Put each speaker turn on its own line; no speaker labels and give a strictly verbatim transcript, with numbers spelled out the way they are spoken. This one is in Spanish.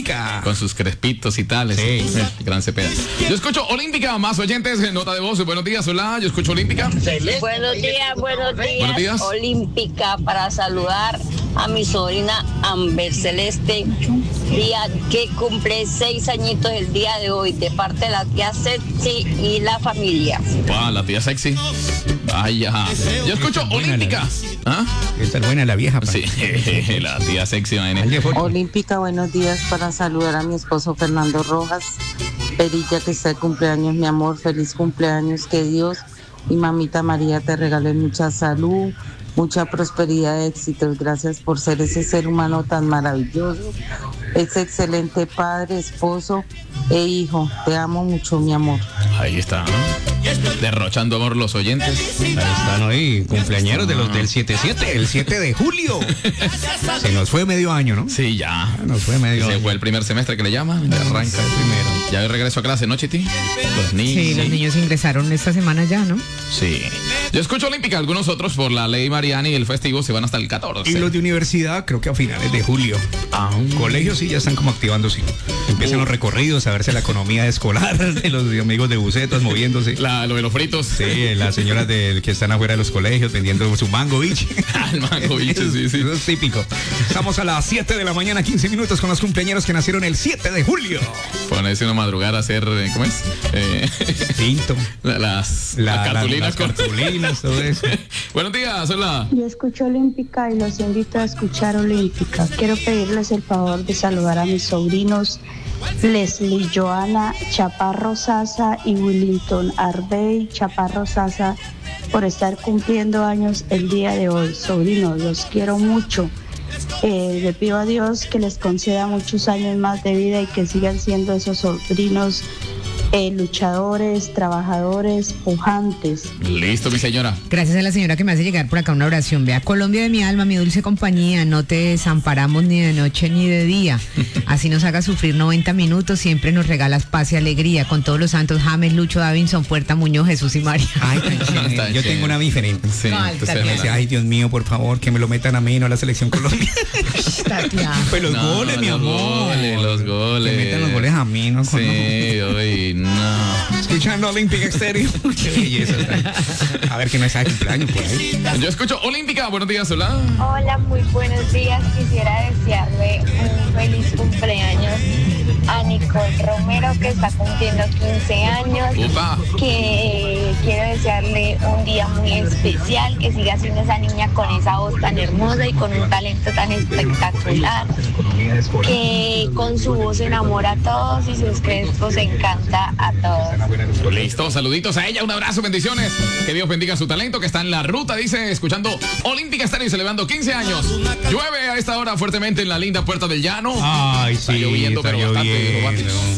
Olímpica.
Con sus crespitos y tales.
Sí.
Eh, gran Cepeda. Yo escucho Olímpica, más oyentes, nota de voz. Buenos días, hola, yo escucho Olímpica.
Buenos días, buenos días.
Buenos días.
Olímpica para saludar a mi sobrina Amber Celeste, día que cumple seis añitos el día de hoy, de parte de la tía Sexy y la familia.
Wow, la tía Sexy. Vaya. Yo escucho Olímpica. ¿Ah?
Esta es buena la vieja. Pa.
Sí, la tía Sexy, imagínate.
Olímpica, buenos días para saludar a mi esposo Fernando Rojas. Perilla, que está de cumpleaños, mi amor, feliz cumpleaños, que Dios y mamita María te regalen mucha salud, mucha prosperidad, éxitos. Gracias por ser ese ser humano tan maravilloso, ese excelente padre, esposo e hijo. Te amo mucho, mi amor.
Ahí está, ¿no? Derrochando amor los oyentes.
Ahí están hoy, cumpleañeros de los del siete siete, el siete de julio. Se nos fue medio año, ¿no?
Sí, ya.
Nos fue medio
Se
año.
fue el primer semestre que le llaman. Ya arranca el primero. Ya hoy regreso a clase, ¿no, Chiti? Los niños.
Sí, los niños ingresaron esta semana ya, ¿no?
Sí. Yo escucho Olímpica, algunos otros por la ley Mariani y el festivo se van hasta el catorce.
Y los de universidad, creo que a finales de julio.
Ah,
Colegios sí ya están como activándose. Empiezan
Uh.
los recorridos, a verse la economía escolar de los amigos de bucetas moviéndose.
La, lo de los fritos.
Sí, las señoras de, que están afuera de los colegios vendiendo su mango beach.
El mango beach, sí, sí.
Eso es típico. Estamos a las siete de la mañana, quince minutos con los cumpleaños que nacieron el siete de julio.
Ponerse una madrugada a hacer, eh, ¿cómo es? Eh,
Tinto.
la- las,
La-
las
la-
cartulinas.
las
con-
cartulinas, todo eso.
Buenos días, hola.
Yo escucho Olímpica y los invito a escuchar Olímpica. Quiero pedirles el favor de saludar a mis sobrinos Leslie Joana Chaparro Sasa y Willington Arbey Chaparro Sasa por estar cumpliendo años el día de hoy. Sobrinos, los quiero mucho. Eh, le pido a Dios que les conceda muchos años más de vida y que sigan siendo esos sobrinos eh, luchadores, trabajadores, pujantes.
Listo, mi señora.
Gracias a la señora que me hace llegar por acá una oración. Vea, Colombia de mi alma, mi dulce compañía, no te desamparamos ni de noche ni de día. Así nos hagas sufrir noventa minutos, siempre nos regalas paz y alegría. Con todos los santos, James, Lucho, Davinson, Puerta, Muñoz, Jesús y María.
Ay, tan chévere.
Tan
Yo
chévere.
tengo una diferente.
Sí,
¿Cuál,
entonces,
Tatiana?
Dice, ay, Dios mío, por favor, que me lo metan a mí, no a la selección Colombia.
Tatiana.
Pues los
No,
goles, mi
los
amor.
goles, los goles.
Que metan los goles a mí, ¿no?
Sí, hoy no.
Escuchando Olympic Exterior. Qué belleza. A ver, que no está de cumpleaños por ahí.
Yo escucho Olímpica, buenos días, hola.
Hola, muy buenos días. Quisiera desearle un feliz cumpleaños a Nicole Romero, que está cumpliendo quince años.
Upa.
Que quiero desearle un día muy especial, que siga siendo esa niña con esa voz tan hermosa y con un talento tan espectacular, que con su voz enamora a todos y sus crespos encanta a todos.
Listo, saluditos a ella, un abrazo, bendiciones. Que Dios bendiga su talento, que está en la ruta, dice, escuchando Olímpica Estéreo, celebrando quince años. Llueve a esta hora fuertemente en la linda Puerta del Llano.
Ay,
Está
sí,
lloviendo,
está
pero bastante
lloviendo.
romántico.